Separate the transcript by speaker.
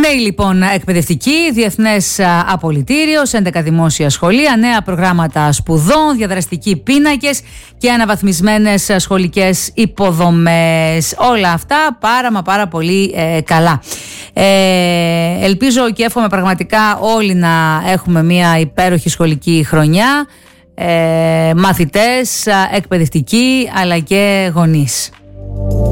Speaker 1: Νέοι λοιπόν εκπαιδευτικοί, διεθνές απολυτήριο, 11 δημόσια σχολεία, νέα προγράμματα σπουδών, διαδραστικοί πίνακες και αναβαθμισμένες σχολικές υποδομές. Όλα αυτά πάρα πολύ καλά. Ελπίζω και εύχομαι πραγματικά όλοι να έχουμε μια υπέροχη σχολική χρονιά, μαθητές, εκπαιδευτικοί αλλά και γονείς.